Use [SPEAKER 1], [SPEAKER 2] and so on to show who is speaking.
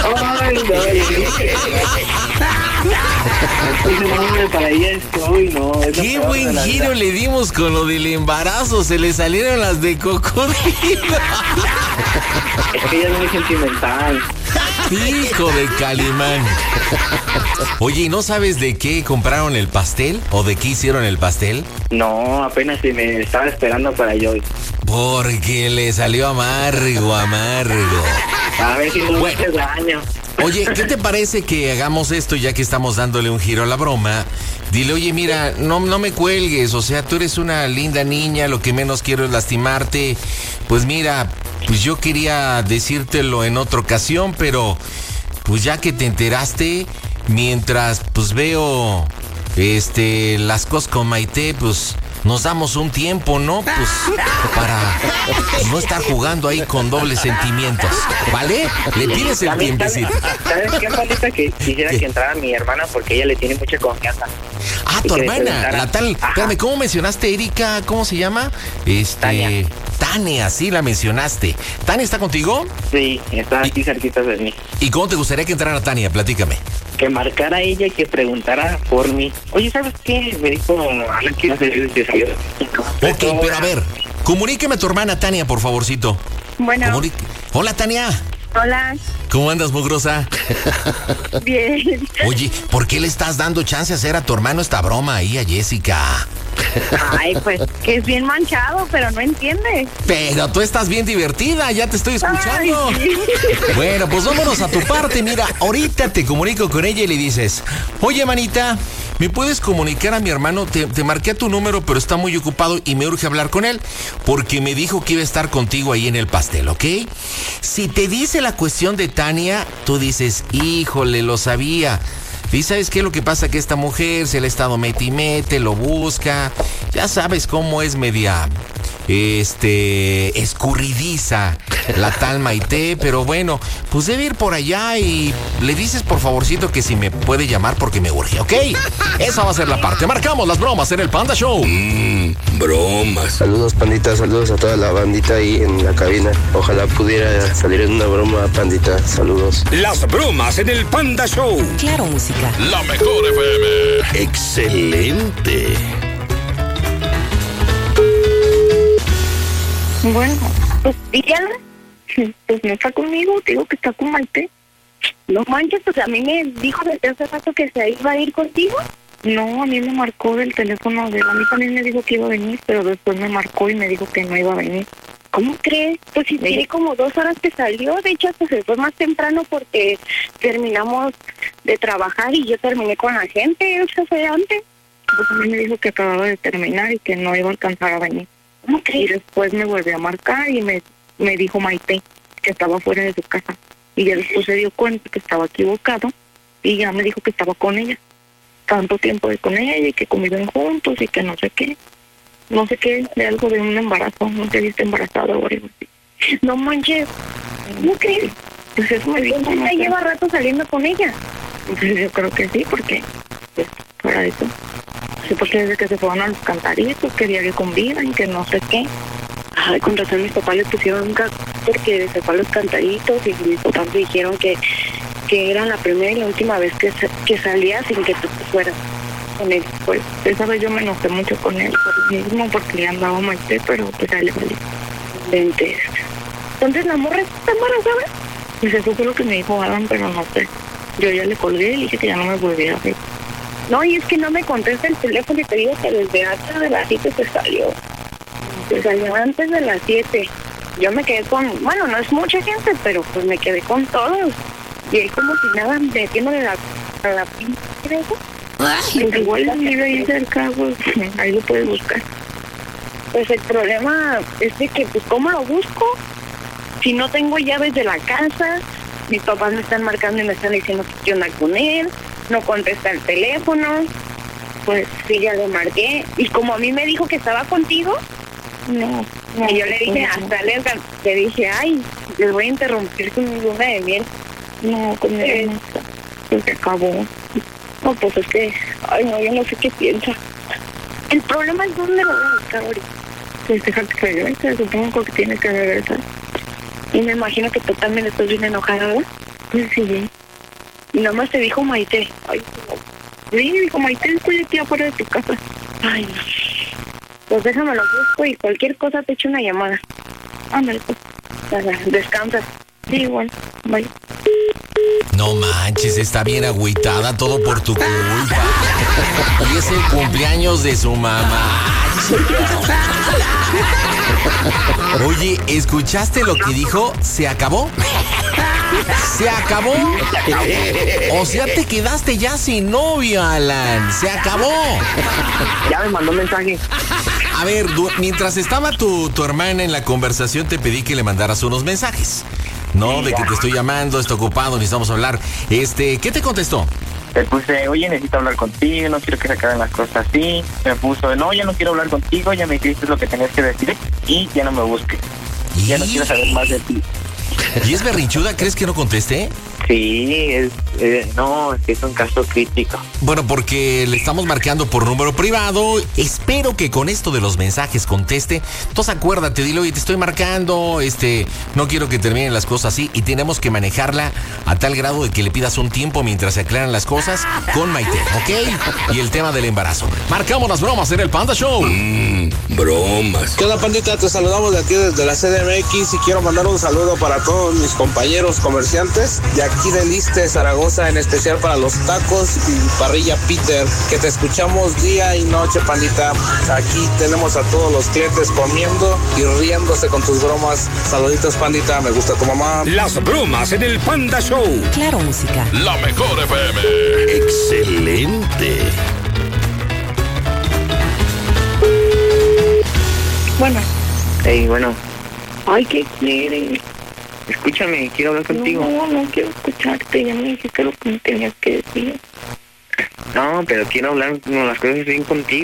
[SPEAKER 1] Ay, no, para ella estoy, no.
[SPEAKER 2] Qué buen giro le dimos con lo del embarazo. Se le salieron las de cocodrilo.
[SPEAKER 1] Es que ella es muy sentimental.
[SPEAKER 2] Hijo de Calimán. Oye, ¿y no sabes de qué compraron el pastel? ¿O de qué hicieron el pastel?
[SPEAKER 1] No, apenas si me estaba esperando para yo.
[SPEAKER 2] Porque le salió amargo.
[SPEAKER 1] A ver si no me hace daño.
[SPEAKER 2] Oye, ¿qué te parece que hagamos esto ya que estamos dándole un giro a la broma? Dile, oye, mira, no me cuelgues, o sea, tú eres una linda niña, lo que menos quiero es lastimarte. Pues mira, pues yo quería decírtelo en otra ocasión, pero pues ya que te enteraste, mientras pues veo las cosas con Maite, pues nos damos un tiempo, ¿no? Pues para no estar jugando ahí con dobles sentimientos, ¿vale? Le pides el tiempecito.
[SPEAKER 1] ¿Sabes qué, Juanita? Que quisiera que entrara mi hermana porque ella le tiene mucha confianza.
[SPEAKER 2] Ah, tu hermana, la tal, espérame, ¿cómo mencionaste, Erika? ¿Cómo se llama? Tania, sí la mencionaste. ¿Tania está contigo?
[SPEAKER 1] Sí, está aquí cerquita de mí.
[SPEAKER 2] ¿Y cómo te gustaría que entrara Tania? Platícame.
[SPEAKER 1] Que marcara ella y que preguntara por mí. Oye, ¿sabes qué? Me dijo Alan que iba a hacer el desayuno.
[SPEAKER 2] Ok, pero a ver, comuníqueme a tu hermana Tania, por favorcito.
[SPEAKER 3] Bueno.
[SPEAKER 2] Hola, Tania.
[SPEAKER 3] Hola.
[SPEAKER 2] ¿Cómo andas, mugrosa?
[SPEAKER 3] Bien.
[SPEAKER 2] Oye, ¿por qué le estás dando chance a hacer a tu hermano esta broma ahí a Jessica?
[SPEAKER 3] Ay, pues que es bien manchado, pero no entiende.
[SPEAKER 2] Pero tú estás bien divertida, ya te estoy escuchando.
[SPEAKER 3] Ay, sí.
[SPEAKER 2] Bueno, pues vámonos a tu parte. Mira, ahorita te comunico con ella y le dices, oye, manita, ¿me puedes comunicar a mi hermano? Te marqué a tu número, pero está muy ocupado y me urge hablar con él porque me dijo que iba a estar contigo ahí en el pastel, ¿ok? Si te dice la cuestión de Tania, tú dices, híjole, lo sabía. ¿Y sabes qué? Lo que pasa que esta mujer se le ha estado mete y mete, lo busca. Ya sabes cómo es media escurridiza la tal Maite, pero bueno, pues debe ir por allá y le dices por favorcito que si me puede llamar porque me urge, ¿ok? Esa va a ser la parte. Marcamos las bromas en el Panda Show.
[SPEAKER 4] Bromas.
[SPEAKER 5] Saludos, pandita, saludos a toda la bandita ahí en la cabina. Ojalá pudiera salir en una broma, pandita. Saludos.
[SPEAKER 4] Las bromas en el Panda Show.
[SPEAKER 6] Claro, música.
[SPEAKER 4] La mejor FM. Excelente.
[SPEAKER 3] Bueno, pues dígale. Pues no está conmigo, digo que está con Maite. No manches, pues a mí me dijo desde hace rato que se iba a ir contigo. No, a mí me marcó del teléfono de... A mí también me dijo que iba a venir, pero después me marcó y me dijo que no iba a venir. ¿Cómo crees? Pues si tiene como 2 horas que salió. De hecho, hasta se fue más temprano porque terminamos de trabajar y yo terminé con la gente. Él se fue antes. Pues a mí me dijo que acababa de terminar y que no iba a alcanzar a venir. ¿Cómo crees? Y después me volvió a marcar y me dijo Maite que estaba fuera de su casa. Y ya después se dio cuenta que estaba equivocado y ya me dijo que estaba con ella. Tanto tiempo con ella y que conviven juntos y que no sé qué. No sé qué, de algo de un embarazo. No sé si está embarazada o algo así. No manches. ¿Cómo crees? Pues eso me dijo. ¿Ya lleva rato saliendo con ella? Entonces yo creo que sí, porque pues para eso. Sí, porque desde que se fueron a los cantaritos, que diario convivan, que no sé qué. Ay, con razón mis papás le pusieron un gato porque se fue a los cantaritos y mis papás me dijeron que era la primera y la última vez que salía sin que tú fueras con él. Pues esa vez yo me enojé mucho con él por lo mismo, porque le andaba Maite, pero pues a él le valió. Entonces la morra está embarazada. Pues eso fue lo que me dijo Adam, pero no sé. Yo ya le colgué y dije que ya no me volviera a ver. No, y es que no me contesta el teléfono y te digo que desde antes de las 7 se salió. Se salió antes de las 7. Yo me quedé con... Bueno, no es mucha gente, pero pues me quedé con todos. Y él como si nada metiéndole a la pinche. Pues igual vive ahí cerca, pues ahí lo puedes buscar. Pues el problema es de que, pues, ¿cómo lo busco? Si no tengo llaves de la casa, mis papás me están marcando y me están diciendo que qué onda con él, no contesta el teléfono, pues sí, ya le marqué. Y como a mí me dijo que estaba contigo, no y yo le dije, hasta le dije, ay, les voy a interrumpir con mi luna de miel. No, con él no está, pues se acabó. No, pues es que, ay no, yo no sé qué piensa. El problema es dónde lo voy a buscar ahorita. Pues deja que regrese, supongo que tiene que regresar. Y me imagino que tú también estás bien enojada, ¿verdad? Pues sí. Y nada más te dijo Maite. Ay, no. Sí, dijo Maite, estoy aquí afuera de tu casa. Ay, no. Pues déjame lo busco y cualquier cosa te echo una llamada. Ándale, pues. Descansa. Sí, igual. Bye.
[SPEAKER 2] No manches, está bien agüitada, todo por tu culpa. Y es el cumpleaños de su mamá. Oye, ¿escuchaste lo que dijo? ¿Se acabó? ¿Se acabó? O sea, te quedaste ya sin novia, Alan. ¡Se acabó!
[SPEAKER 1] Ya me mandó un mensaje.
[SPEAKER 2] A ver, mientras estaba tu hermana en la conversación, te pedí que le mandaras unos mensajes. No, de que te estoy llamando, está ocupado, necesitamos hablar. ¿Qué te contestó?
[SPEAKER 1] Le puse, oye, necesito hablar contigo, no quiero que se acaben las cosas así. Me puso, no, ya no quiero hablar contigo, ya me dijiste lo que tenías que decir y ya no me busques. Ya no quiero saber más de ti.
[SPEAKER 2] ¿Y es berrinchuda? ¿Crees que no conteste?
[SPEAKER 1] Sí, no, es un caso crítico.
[SPEAKER 2] Bueno, porque le estamos marcando por número privado. Espero que con esto de los mensajes conteste. Entonces acuérdate, dile, oye, te estoy marcando, no quiero que terminen las cosas así. Y tenemos que manejarla a tal grado de que le pidas un tiempo mientras se aclaran las cosas con Maite, ¿ok? Y el tema del embarazo. Marcamos las bromas en el Panda Show.
[SPEAKER 4] Bromas.
[SPEAKER 5] ¿Qué onda, pandita? Te saludamos de aquí desde la CDMX y quiero mandar un saludo para todos mis compañeros comerciantes de aquí de Liste, Zaragoza, en especial para los tacos y parrilla Peter, que te escuchamos día y noche, pandita. Aquí tenemos a todos los clientes comiendo y riéndose con tus bromas. Saluditos, pandita, me gusta tu mamá.
[SPEAKER 4] Las bromas en el Panda Show.
[SPEAKER 6] Claro, música.
[SPEAKER 4] La mejor FM. Excelente.
[SPEAKER 3] Bueno.
[SPEAKER 1] Hey, bueno,
[SPEAKER 3] Ay, ¿qué quieren?
[SPEAKER 1] escúchame, quiero hablar contigo.
[SPEAKER 3] No quiero escucharte. Ya me dijiste lo que me tenías que decir.
[SPEAKER 1] No, pero quiero hablar con las cosas bien contigo.